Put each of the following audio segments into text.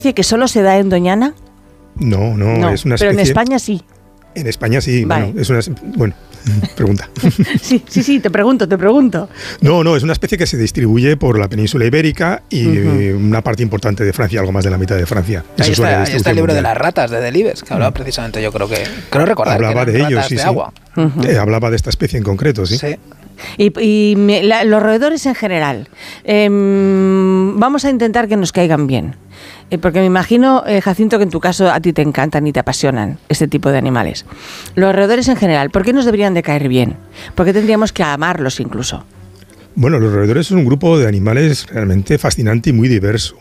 que solo se da en Doñana? No, es una especie... Pero en España sí. En España sí, vale. Bueno, pregunta. Sí, te pregunto. No, es una especie que se distribuye por la península ibérica y una parte importante de Francia, algo más de la mitad de Francia. Ahí está el libro de las ratas de Delibes, que hablaba precisamente, creo recordar hablaba que de ellos, ratas de agua. Hablaba de esta especie en concreto, sí. Y los roedores en general, vamos a intentar que nos caigan bien. Porque me imagino, Jacinto, que en tu caso a ti te encantan y te apasionan este tipo de animales. Los roedores en general, ¿por qué nos deberían de caer bien? ¿Por qué tendríamos que amarlos incluso? Bueno, los roedores son un grupo de animales realmente fascinante y muy diverso.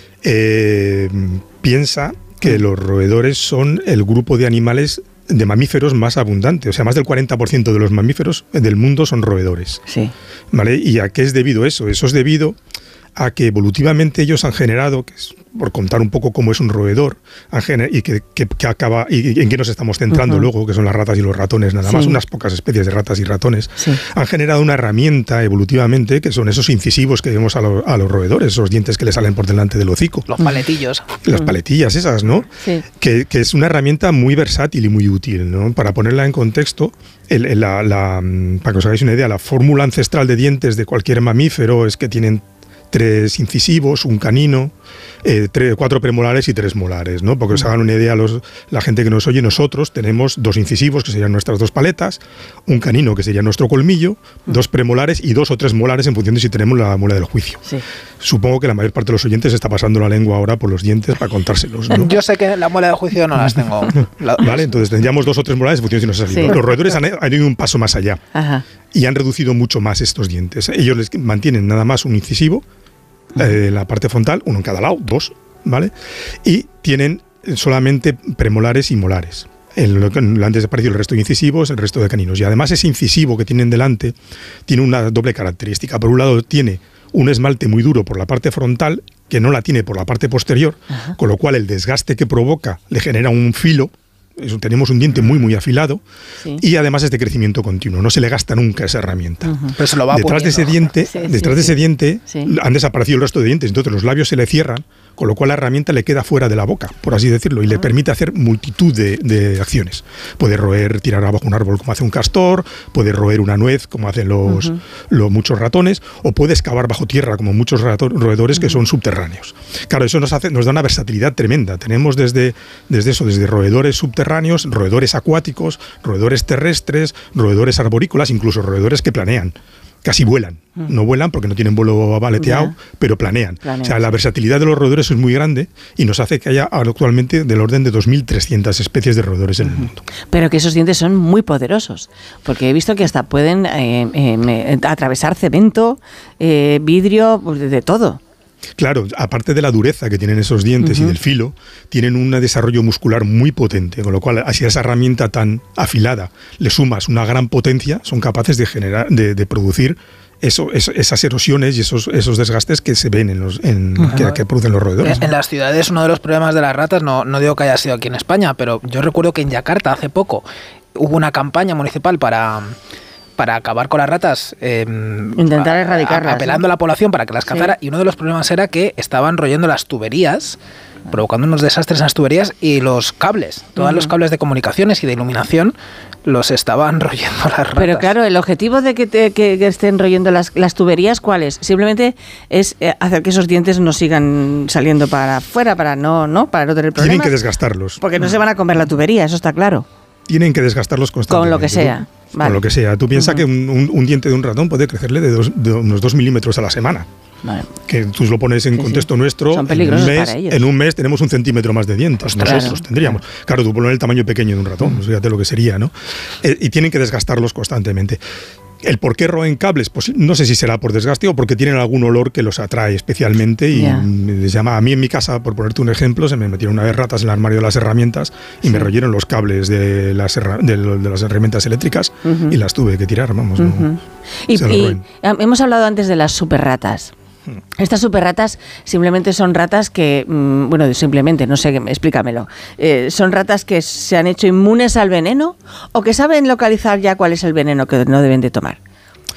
Piensa que los roedores son el grupo de animales de mamíferos más abundante, o sea, más del 40% de los mamíferos del mundo son roedores. Sí. ¿Vale? ¿Y a qué es debido eso? Eso es debido a que evolutivamente ellos han generado, que es, por contar un poco cómo es un roedor, y que acaba, y en qué nos estamos centrando luego, que son las ratas y los ratones, nada más, unas pocas especies de ratas y ratones, han generado una herramienta evolutivamente, que son esos incisivos que vemos a los roedores, esos dientes que le salen por delante del hocico. Los paletillos. Las paletillas esas, ¿no? Sí. Que es una herramienta muy versátil y muy útil, ¿no? Para ponerla en contexto, para que os hagáis una idea, la fórmula ancestral de dientes de cualquier mamífero es que tienen 3 incisivos, un canino, 4 premolares y 3 molares, ¿no? Porque os hagan una idea la gente que nos oye, nosotros tenemos 2 incisivos, que serían nuestras 2 paletas, un canino, que sería nuestro colmillo, 2 premolares y 2 o 3 molares en función de si tenemos la muela del juicio. Sí. Supongo que la mayor parte de los oyentes está pasando la lengua ahora por los dientes para contárselos, ¿no? Yo sé que la muela del juicio no las tengo. Vale, entonces tendríamos 2 o 3 molares en función de si nos ha salido. Sí. Los roedores han ido un paso más allá. Ajá. Y han reducido mucho más estos dientes. Ellos les mantienen nada más un incisivo, la parte frontal, uno en cada lado, 2, ¿vale? Y tienen solamente premolares y molares. Antes apareció el resto de incisivos, el resto de caninos. Y además ese incisivo que tienen delante tiene una doble característica. Por un lado tiene un esmalte muy duro por la parte frontal, que no la tiene por la parte posterior, con lo cual el desgaste que provoca le genera un filo. Tenemos un diente muy muy afilado y además es de crecimiento continuo, no se le gasta nunca esa herramienta. Pero se lo va detrás de ese diente han desaparecido el resto de dientes, entonces los labios se le cierran, con lo cual la herramienta le queda fuera de la boca, por así decirlo, y le permite hacer multitud de acciones. Puede tirar abajo un árbol como hace un castor, puede roer una nuez como hacen los muchos ratones, o puede excavar bajo tierra como muchos roedores que son subterráneos. Claro, eso nos da una versatilidad tremenda. Tenemos desde roedores subterráneos, roedores acuáticos, roedores terrestres, roedores arborícolas, incluso roedores que planean. Casi vuelan. No vuelan porque no tienen vuelo aleteado, pero planean. O sea, la versatilidad de los roedores es muy grande y nos hace que haya actualmente del orden de 2.300 especies de roedores en el mundo. Pero que esos dientes son muy poderosos, porque he visto que hasta pueden atravesar cemento, vidrio, pues de todo. Claro, aparte de la dureza que tienen esos dientes y del filo, tienen un desarrollo muscular muy potente, con lo cual, así a esa herramienta tan afilada le sumas una gran potencia, son capaces de generar, de producir esas erosiones y esos desgastes que se ven que producen los roedores. En las ciudades uno de los problemas de las ratas, no digo que haya sido aquí en España, pero yo recuerdo que en Yakarta hace poco hubo una campaña municipal para acabar con las ratas, intentar erradicarlas, apelando a la población para que las cazara, y uno de los problemas era que estaban royendo las tuberías, provocando unos desastres en las tuberías, y los cables, todos los cables de comunicaciones y de iluminación los estaban royendo las ratas. Pero claro, el objetivo de que estén royendo las tuberías, ¿cuál es? Simplemente es hacer que esos dientes no sigan saliendo para afuera, para no tener problemas. Tienen que desgastarlos. Porque no se van a comer la tubería, eso está claro. Tienen que desgastarlos constantemente. Con lo que sea. Vale. Con lo que sea. Tú piensas que un diente de un ratón puede crecerle de unos 2 milímetros a la semana. Vale. Que tú lo pones en contexto nuestro, son peligrosos para ellos. En un mes tenemos 1 centímetro más de dientes. Nosotros tendríamos. Claro, tú pones el tamaño pequeño de un ratón, fíjate lo que sería, ¿no? Y tienen que desgastarlos constantemente. ¿El por qué roen cables? Pues no sé si será por desgaste o porque tienen algún olor que los atrae especialmente y les llama. A mí en mi casa, por ponerte un ejemplo, se me metieron una vez ratas en el armario de las herramientas y me royeron los cables de las herramientas eléctricas y las tuve que tirar, vamos. Y hemos hablado antes de las superratas. Estas superratas simplemente son ratas que, simplemente, no sé, explícamelo, ¿son ratas que se han hecho inmunes al veneno o que saben localizar ya cuál es el veneno que no deben de tomar?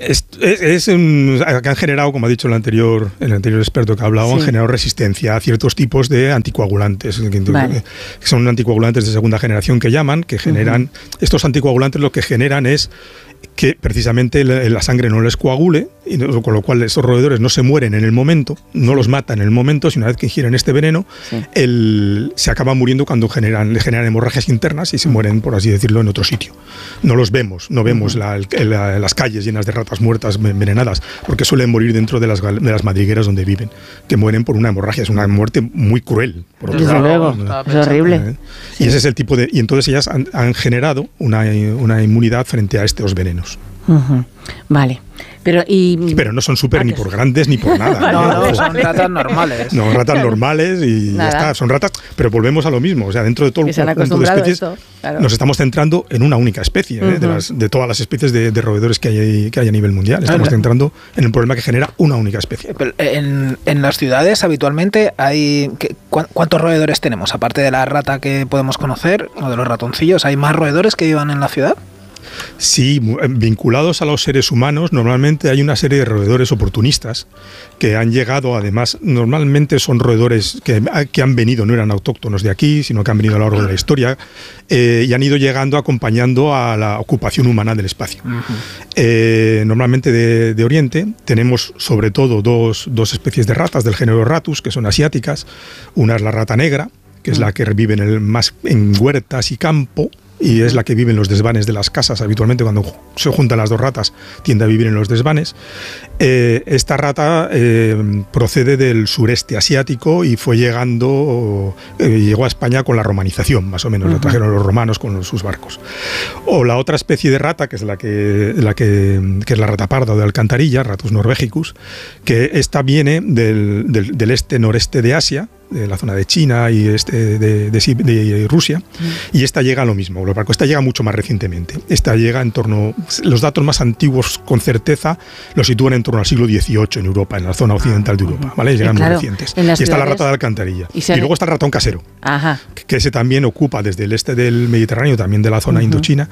Han generado, como ha dicho el anterior experto que ha hablado, han generado resistencia a ciertos tipos de anticoagulantes, que son anticoagulantes de segunda generación que llaman, que generan, estos anticoagulantes lo que generan es que precisamente la sangre no les coagule, y con lo cual esos roedores no se mueren en el momento, no los matan en el momento, sino una vez que ingieren este veneno, se acaban muriendo cuando le generan hemorragias internas y se mueren, por así decirlo, en otro sitio. No los vemos, no vemos las calles llenas de ratas muertas envenenadas, porque suelen morir dentro de las madrigueras donde viven, que mueren por una hemorragia. Es una muerte muy cruel. Desde luego, es horrible. Y ese es el tipo de... Y entonces ellas han generado una inmunidad frente a estos venenos. Vale. Pero no son súper ni por grandes ni por nada. No, son ratas normales. No, ratas normales y ya está, son ratas, pero volvemos a lo mismo. O sea, dentro de todo el conjunto de especies, nos estamos centrando en una única especie, de todas las especies de roedores que hay a nivel mundial. Estamos centrando en el problema que genera una única especie. En las ciudades habitualmente ¿cuántos roedores tenemos? Aparte de la rata que podemos conocer, o de los ratoncillos, ¿hay más roedores que vivan en la ciudad? Sí, vinculados a los seres humanos, normalmente hay una serie de roedores oportunistas que han llegado, además, normalmente son roedores que han venido, no eran autóctonos de aquí, sino que han venido a lo largo de la historia y han ido llegando acompañando a la ocupación humana del espacio. Normalmente de Oriente tenemos sobre todo dos especies de ratas del género Ratus, que son asiáticas. Una es la rata negra, que es la que vive más en huertas y campo, y es la que vive en los desvanes de las casas. Habitualmente cuando se juntan las dos ratas tiende a vivir en los desvanes. Esta rata procede del sureste asiático y llegó a España con la romanización, más o menos, la trajeron los romanos con sus barcos. O la otra especie de rata, que es que es la rata parda o de alcantarilla, Ratus norvegicus, que esta viene del este-noreste de Asia, de la zona de China y de Rusia, y esta llega a lo mismo. Esta llega mucho más recientemente. Esta llega los datos más antiguos con certeza los sitúan en torno al siglo XVIII en Europa, en la zona occidental de Europa, ¿vale? Llegan muy recientes. Y está la rata de alcantarilla. Y luego está el ratón casero, que ese también ocupa desde el este del Mediterráneo, también de la zona indochina,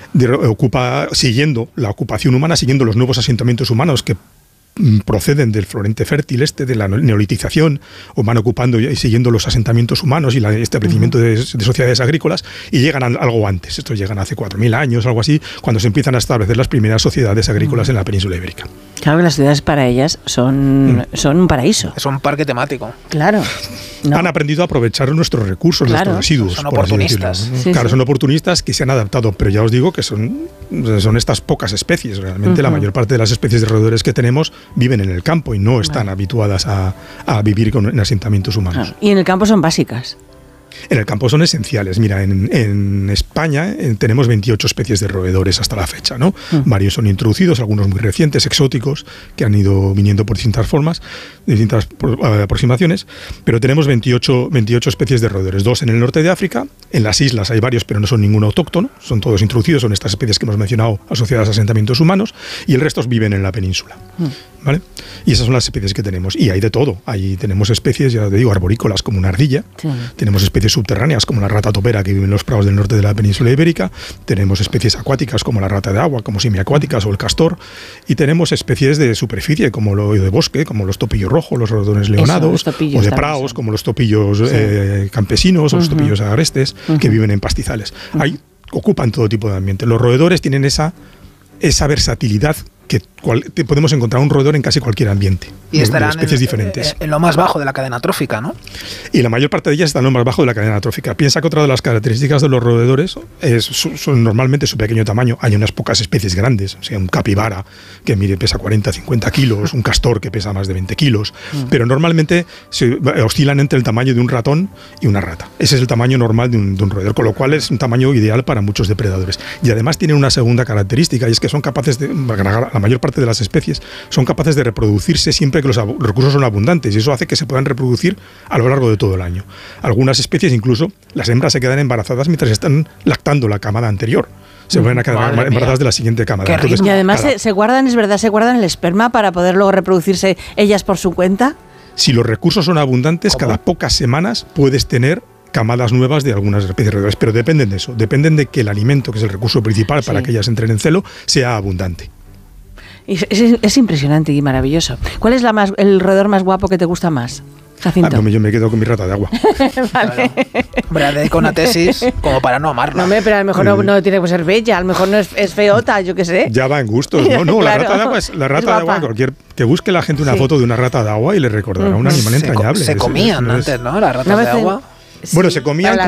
ocupa siguiendo la ocupación humana, siguiendo los nuevos asentamientos humanos que proceden del florente fértil de la neolitización, o van ocupando y siguiendo los asentamientos humanos y el establecimiento de sociedades agrícolas, y llegan algo antes. Estos llegan hace 4.000 años, algo así, cuando se empiezan a establecer las primeras sociedades agrícolas en la península ibérica. Claro que las ciudades para ellas son un paraíso. Es un parque temático. Claro. Han aprendido a aprovechar nuestros recursos, nuestros residuos. Son oportunistas. Son oportunistas que se han adaptado, pero ya os digo que son estas pocas especies. Realmente la mayor parte de las especies de roedores que tenemos viven en el campo y no están habituadas a vivir en asentamientos humanos. Y en el campo son básicas. En el campo son esenciales. Mira, en España tenemos 28 especies de roedores hasta la fecha, ¿no? Varios son introducidos, algunos muy recientes, exóticos, que han ido viniendo por distintas formas, distintas aproximaciones, pero tenemos 28 especies de roedores. 2 en el norte de África, en las islas hay varios, pero no son ninguno autóctono, son todos introducidos, son estas especies que hemos mencionado asociadas a asentamientos humanos, y el resto viven en la península. ¿Vale? Y esas son las especies que tenemos. Y hay de todo. Ahí tenemos especies, ya te digo, arborícolas como una ardilla, tenemos especies subterráneas como la rata topera que vive en los prados del norte de la península ibérica, tenemos especies acuáticas como la rata de agua, como semiacuáticas o el castor, y tenemos especies de superficie como lo de bosque, como los topillos rojos, los ratones leonados, o de prados como los topillos campesinos o los topillos agrestes que viven en pastizales. Ahí ocupan todo tipo de ambiente. Los roedores tienen esa versatilidad que podemos encontrar un roedor en casi cualquier ambiente. Y estarán especies diferentes. En lo más bajo de la cadena trófica, ¿no? Y la mayor parte de ellas están en lo más bajo de la cadena trófica. Piensa que otra de las características de los roedores son normalmente su pequeño tamaño. Hay unas pocas especies grandes, o sea, un capibara que pesa 40-50 kilos, un castor que pesa más de 20 kilos, pero normalmente oscilan entre el tamaño de un ratón y una rata. Ese es el tamaño normal de un roedor, con lo cual es un tamaño ideal para muchos depredadores. Y además tienen una segunda característica, y es que son capaces la mayor parte de las especies son capaces de reproducirse siempre que los recursos son abundantes, y eso hace que se puedan reproducir a lo largo de todo el año. Algunas especies, incluso, las hembras se quedan embarazadas mientras están lactando la camada anterior. Se vuelven a quedar embarazadas de la siguiente camada. Entonces, y además se guardan el esperma para poder luego reproducirse ellas por su cuenta. Si los recursos son abundantes, cada pocas semanas puedes tener camadas nuevas de algunas especies de roedores, pero dependen de eso, dependen de que el alimento, que es el recurso principal para que ellas entren en celo, sea abundante. Es impresionante y maravilloso. ¿Cuál es el roedor más guapo que te gusta más, Jacinto? Yo me quedo con mi rata de agua. Vale. Hombre, dedico una tesis como para no amarla. No, pero a lo mejor no tiene que ser bella, a lo mejor no es feota, yo qué sé. Ya va en gustos. No, Claro. la rata de agua es la rata de agua. Que busque la gente una foto de una rata de agua y le recordará un animal entrañable. Se comían antes, ¿no? Las ratas de agua. Bueno, se comían